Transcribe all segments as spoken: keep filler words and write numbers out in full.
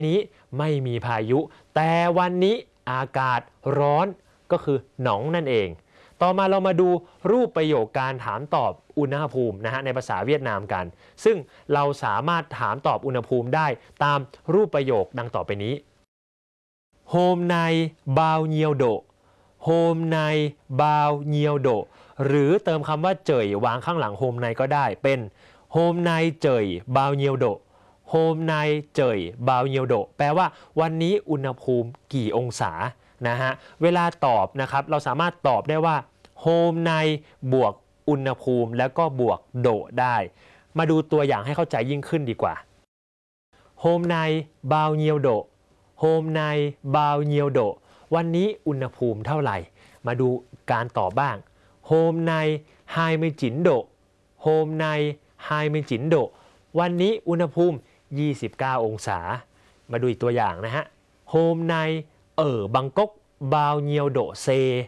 นี้ไม่มีพายุแต่วันนี้อากาศร้อนก็คือหนองนั่นเองต่อมาเรามาดูรูปประโยคการถามตอบอุณหภูมินะฮะในภาษาเวียดนามกันซึ่งเราสามารถถามตอบอุณหภูมิได้ตามรูปประโยคดังต่อไปนี้ Hôm nay bao nhiêu độ Hôm nay bao nhiêu độ หรือเติมคำว่าเจยวางข้างหลัง Hôm nay ก็ได้เป็น Hôm nay trời bao nhiêu độ Hôm nay trời bao nhiêu độ แปลว่าวันนี้อุณหภูมิกี่องศานะฮะเวลาตอบนะครับเราสามารถตอบได้ว่า Hôm nay บวกอุณหภูมิแล้วก็บวกโดได้มาดูตัวอย่างให้เข้าใจยิ่งขึ้นดีกว่า Hôm nay bao nhiêu độ Hôm nay bao nhiêu độ วันนี้อุณหภูมิเท่าไหร่มาดูการตอบบ้าง Hôm nay hai mươi chín độ Hôm nay hai mươi chín độ วันนี้อุณหภูมิยี่สิบเก้าองศามาดูอีกตัวอย่างนะฮะ Hôm nay ở Bangkok bao nhiêu độ C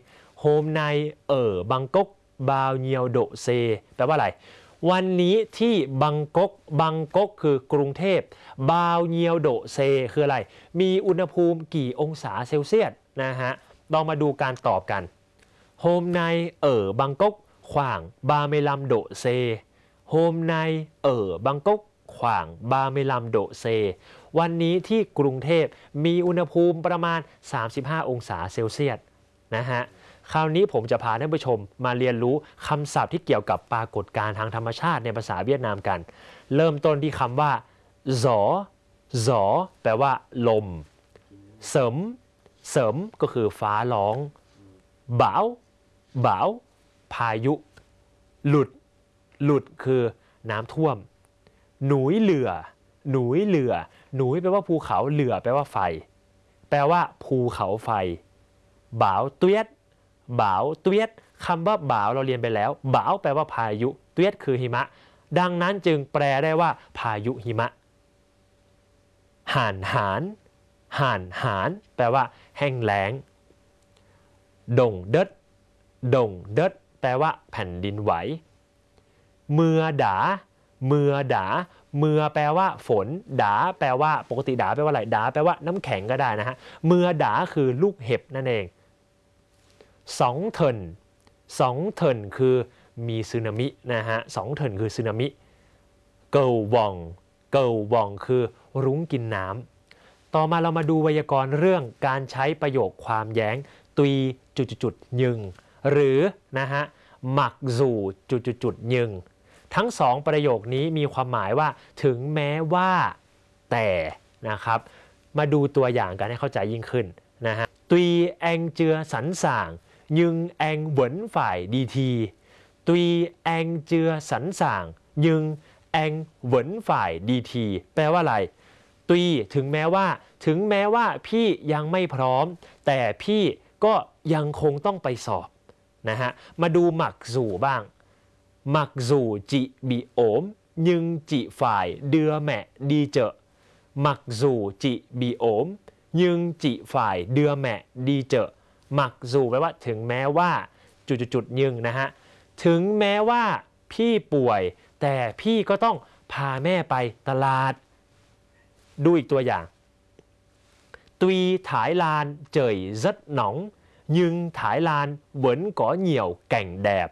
Hôm nay ở Bangkok bao nhiêu độ C แปลว่าอะไรวันนี้ที่บังกกบังกกคือกรุงเทพบาวเนียวโดเซคืออะไรมีอุณหภูมิกี่องศาเซลเซียสนะฮะลองมาดูการตอบกันโฮมไนเอ๋อบังกกขว่างบาเมลัมโดเซโฮมไนเอ๋อบังกกขว่างบาเมลัมโดเซวันนี้ที่กรุงเทพมีอุณหภูมิประมาณสามสิบห้าองศาเซลเซียสนะฮะคราวนี้ผมจะพาท่านผู้ชมมาเรียนรู้คำศัพท์ที่เกี่ยวกับปรากฏการณ์ทางธรรมชาติในภาษาเวียดนามกันเริ่มต้นที่คำว่าหอหอแปลว่าลมเสริมเสริมก็คือฟ้าร้องบ่าวบ่าวพายุหลุดหลุดคือน้ำท่วมหนุยเหลือหนุยเหลือหนุยแปลว่าภูเขาเหลือแปลว่าไฟแปลว่าภูเขาไฟบ่าวเตี้ยบ่าวเตี้ยคำว่าบ่าวเราเรียนไปแล้วบ่าวแปลว่าพายุเตี้ยคือหิมะดังนั้นจึงแปลได้ว่าพายุหิมะห่านหานห่านหานแปลว่าแห้งแล้งดงเด็ดดงเด็ดแปลว่าแผ่นดินไหวเมือดาเมือดาเมือแปลว่าฝนดาแปลว่าปกติดาแปลว่าอะไรดาแปลว่าน้ำแข็งก็ได้นะฮะเมือดาคือลูกเห็บนั่นเองสองเทินสองเทินคือมีสึนามินะฮะสองเทินคือสึนามิเกลวองเกลวองคือรุ้งกินน้ำต่อมาเรามาดูไวยากรณ์เรื่องการใช้ประโยคความแย้งตุยจุดจุดยึงหรือนะฮะหมักสู่จุดจุดยึงทั้งสองประโยคนี้มีความหมายว่าถึงแม้ว่าแต่นะครับมาดูตัวอย่างกันให้เข้าใจยิ่งขึ้นนะฮะตุยแองเจือสันส่างยึงแองเหวินฝ่ายดีทีตุยแองเจือสันส่างยึงแองเหวินฝ่ายดีทีแปลว่าอะไรตุยถึงแม้ว่าถึงแม้ว่าพี่ยังไม่พร้อมแต่พี่ก็ยังคงต้องไปสอบนะฮะมาดูหมักสู่บ้างหมักสู่จิบีโอมยึงจิฝ่ายเดือแมะดีเจอหมักสู่จิบีโอมยึงจิฝ่ายเดือแมะดีเจอหมักสู่แปลว่าถึงแม้ว่าจุดจุดยึงนะฮะถึงแม้ว่าพี่ป่วยแต่พี่ก็ต้องพาแม่ไปตลาดดูอีกตัวอย่างตุยถ่ายลานเจยrất nóng nhưng Thái Lan vẫn có nhiều cảnh đẹp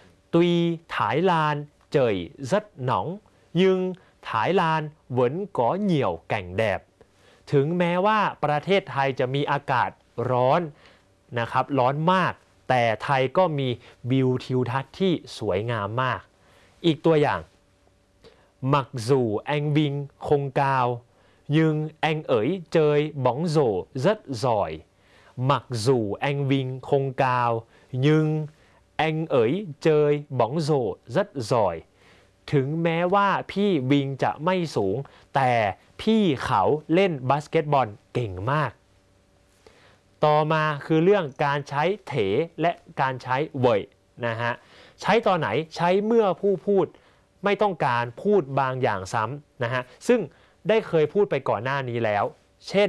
tuy Thái Lan trời rất nóng nhưng Thái Lan vẫn có nhiều cảnh đẹp ถึงแม้ว่าประเทศไทยจะมีอากาศร้อนนะครับร้อนมากแต่ไทยก็มีวิวทิวทัศน์ที่สวยงามมากอีกตัวอย่างหมักสู่แองบิงคงกาวnhưng anh ấy chơi bóng rổ rất giỏi mặc dù anh Vinh không cao nhưng anh ấy chơi bóng rổ rất giỏi ถึงแม้ว่าพี่วิงจะไม่สูงแต่พี่เขาเล่นบาสเกตบอลเก่งมากต่อมาคือเรื่องการใช้เถและการใช้เว่ยนะฮะใช้ตอนไหนใช้เมื่อผู้พูดไม่ต้องการพูดบางอย่างซ้ำนะฮะซึ่งได้เคยพูดไปก่อนหน้านี้แล้วเช่น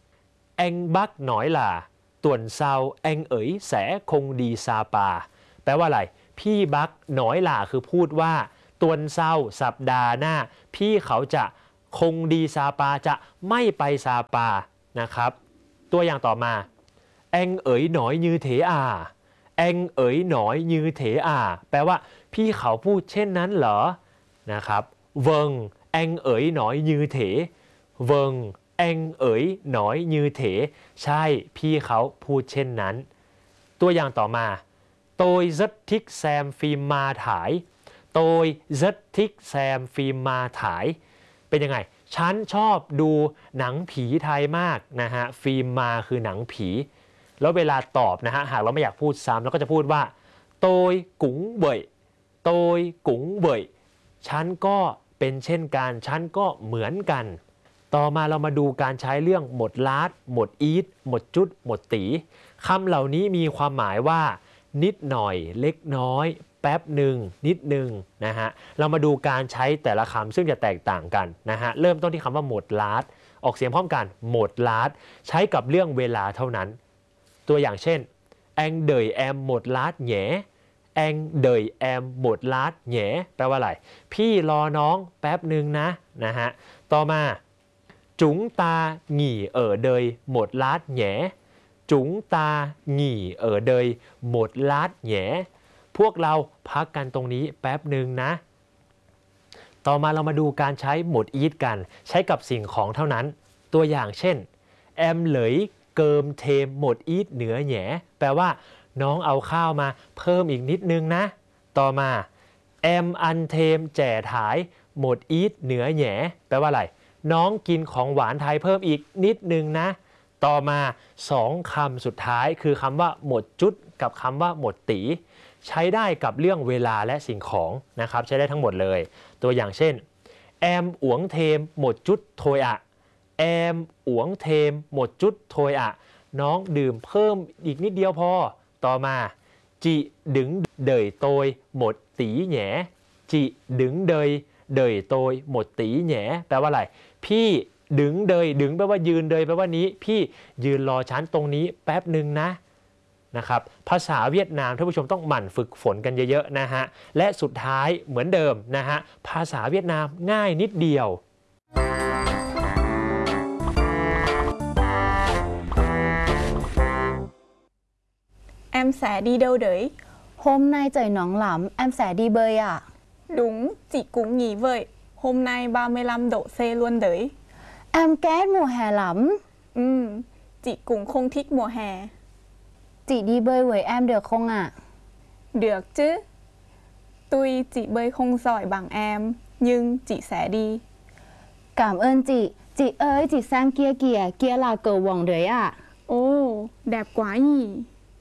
anh bác nói là tuần sau anh ấy sẽ không đi Sapa แปลว่าอะไรพี่บักน้อยล่ะคือพูดว่าตุนเศร้าสัปดาห์หน้าพี่เขาจะคงดีซาปาจะไม่ไปซาปานะครับตัวอย่างต่อมาแองเอ๋ยหนอยยือเถอาแองเอ๋ยหนอยยือเถอาแปลว่าพี่เขาพูดเช่นนั้นเหรอนะครับเวิงแองเอ๋ยหนอยยือเถเวิงแองเอ๋ยหนอยยือเถใช่พี่เขาพูดเช่นนั้นตัวอย่างต่อมาโตยซัดทิกแซมฟิล์มมาถ่ายโตยซัดทิกแซมฟิล์มมาถ่ายเป็นยังไงฉันชอบดูหนังผีไทยมากนะฮะฟิล์มมาคือหนังผีแล้วเวลาตอบนะฮะหากเราไม่อยากพูดซ้ำเราก็จะพูดว่าโตยกุ๋งเว่ยโตยกุ๋งเว่ยฉันก็เป็นเช่นกันฉันก็เหมือนกันต่อมาเรามาดูการใช้เรื่องหมดลาดหมดอีทหมดจุดหมดตีคำเหล่านี้มีความหมายว่านิดหน่อยเล็กน้อยแป๊บหนึ่งนิดหนึ่งนะฮะเรามาดูการใช้แต่ละคำซึ่งจะแตกต่างกันนะฮะเริ่มต้นที่คำว่าหมดลาดออกเสียงพร้อมกันหมดลาดใช้กับเรื่องเวลาเท่านั้นตัวอย่างเช่นแองเดยแอมหมดลาดแหนแองเดยแอมหมดลาดแหนแปลว่าอะไรพี่รอน้องแป๊บหนึ่งนะนะฮะต่อมาจุ๋งตาหงี่เอ๋อเดยหมดลาดแหนจุ๋งตาหงี่เอ๋อเดยหมดลาดแหนพวกเราพักกันตรงนี้แป๊บหนึ่งนะต่อมาเรามาดูการใช้หมดอีทกันใช้กับสิ่งของเท่านั้นตัวอย่างเช่นแอมเหลยเกิมเทมหมดอีทเหนือแหนแปลว่าน้องเอาข้าวมาเพิ่มอีกนิดนึงนะต่อมาแอมอันเทมแจ่ถ่ายหมดอีทเหนือแหนแปลว่าอะไรน้องกินของหวานไทยเพิ่มอีกนิดนึงนะต่อมาสองคำสุดท้ายคือคำว่าหมดจุดกับคำว่าหมดตีใช้ได้กับเรื่องเวลาและสิ่งของนะครับใช้ได้ทั้งหมดเลยตัวอย่างเช่นแอมอวงเทมหมดจุดโทยอะแอมอวงเทมหมดจุดโทยอะน้องดื่มเพิ่มอีกนิดเดียวพอต่อมาจิดึงเดยโตยหมดตีแหนจิดึงเดยเดยโตยหมดตีแหนแปลว่าอะไรพี่ดึงเดยดึงแปลว่ายืนเดยแปลว่านี้พี่ยืนรอฉันตรงนี้แป๊บหนึ่งนะนะครับภาษาเวียดนามท่านผู้ชมต้องหมั่นฝึกฝนกันเยอะๆนะฮะและสุดท้ายเหมือนเดิมนะฮะภาษาเวียดนามง่ายนิดเดียว Em sẽ đi đâu đấy? Hôm nay trời nóng lắm, em sẽ đi bơi ạ. Đúng, chị cũng nghĩ vậy. Hôm nay ba mươi lăm độ C luôn đấy. Em ghét mùa hè lắm. Ừ, chị cũng không thích mùa hè. Chị đi bơi với em được không ạ? Được chứ. Tuy chị bơi không giỏi bằng em, nhưng chị sẽ đi. Cảm ơn chị. Chị ơi, chị sang kia kìa, kia là cầu vồng đấy ạ. Ồ, đẹp quá nhỉ.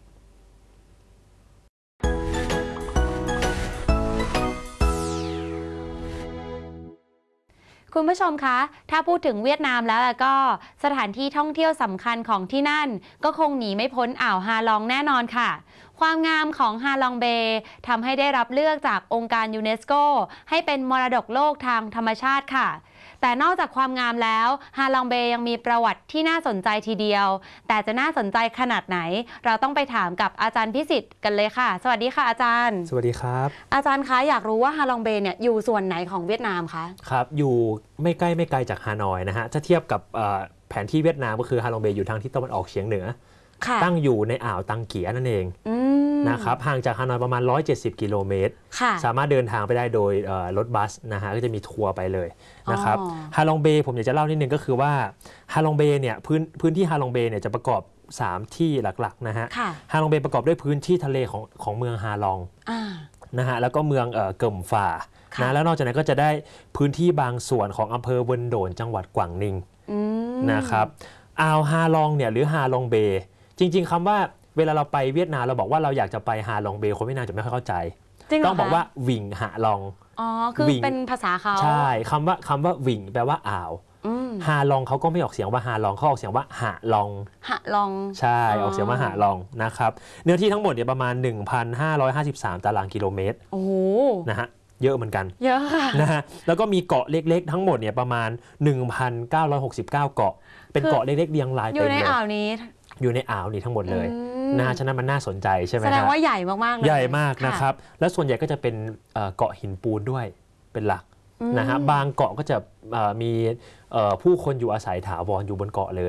คุณผู้ชมคะถ้าพูดถึงเวียดนามแล้วก็สถานที่ท่องเที่ยวสำคัญของที่นั่นก็คงหนีไม่พ้นอ่าวฮาลองแน่นอนค่ะความงามของฮาลองเบย์ทำให้ได้รับเลือกจากองค์การยูเนสโกให้เป็นมรดกโลกทางธรรมชาติค่ะแต่นอกจากความงามแล้วฮาลองเบย์ยังมีประวัติที่น่าสนใจทีเดียวแต่จะน่าสนใจขนาดไหนเราต้องไปถามกับอาจารย์พิสิทธิ์กันเลยค่ะสวัสดีค่ะอาจารย์สวัสดีครับอาจารย์คะอยากรู้ว่าฮาลองเบย์เนี่ยอยู่ส่วนไหนของเวียดนามคะครับอยู่ไม่ใกล้ไม่ไกลจากฮานอยนะฮะถ้าเทียบกับแผนที่เวียดนามก็คือฮาลองเบย์อยู่ทางทิศตะวันออกเฉียงเหนือตั้งอยู่ในอ่าวตังเกียนั่นเองนะครับห่างจากฮานอยประมาณหนึ่งร้อยเจ็ดสิบกิโลเมตรสามารถเดินทางไปได้โดยรถบัสนะฮะก็จะมีทัวร์ไปเลยนะครับฮาลองเบย์ผมอยากจะเล่านิดนึงก็คือว่าฮาลองเบย์เนี่ยพื้นพื้นที่ฮาลองเบย์เนี่ยจะประกอบสามที่หลักๆนะฮะฮาลองเบย์ประกอบด้วยพื้นที่ทะเลของของเมืองฮาลองนะฮะแล้วก็เมืองเกิ่มฝานะแล้วนอกจากนั้นก็จะได้พื้นที่บางส่วนของอำเภอเวินโดนจังหวัดกวางนิงนะครับอ่าวฮาลองเนี่ยหรือฮาลองเบย์จริงๆคำว่าเวลาเราไปเวียดนามเราบอกว่าเราอยากจะไปฮาลองเบย์คนเวียดนามจะไม่ค่อยเข้าใจต้องบอกว่าวิงฮาลองอ๋อคือเป็นภาษาเขาใช่คำว่าคำว่าวิงแปลว่าอ่าวฮาลองเขาก็ไม่ออกเสียงว่าฮาลองเขาออกเสียงว่าหาลองหาลองใช่ออกเสียงว่าหาลองนะครับเนื้อที่ทั้งหมดเนี่ยประมาณ หนึ่งพันห้าร้อยห้าสิบสาม ตารางกิโลเมตรโอ้โหนะฮะเยอะเหมือนกันเยอะค่ะนะฮะแล้วก็มีเกาะเล็กๆทั้งหมดเนี่ยประมาณ หนึ่งพันเก้าร้อยหกสิบเก้า เกาะเป็นเกาะเล็กๆเรียงรายเต็มเลยอยู่ในอ่าวนี้อยู่ในอ่าวนี้ทั้งหมดเลยนะฉะนั้นมันน่าสนใจใช่ไหมแสดงว่าใหญ่มากๆเลยใหญ่มากนะครับและส่วนใหญ่ก็จะเป็นเกาะหินปูนด้วยเป็นหลักอืมนะฮะบางเกาะก็จะเอ่อมีเอ่อผู้คนอยู่อาศัยถาวรอยู่บนเกาะเลย